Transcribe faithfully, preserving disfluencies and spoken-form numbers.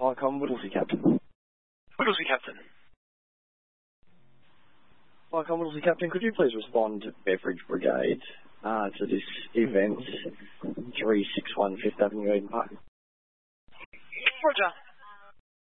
Icon Whittlesey Captain. Whittlesey Captain. Icon Whittlesey Captain, could you please respond to Beveridge Brigade uh, to this event, three six one Fifth Avenue, Eden Park? Roger.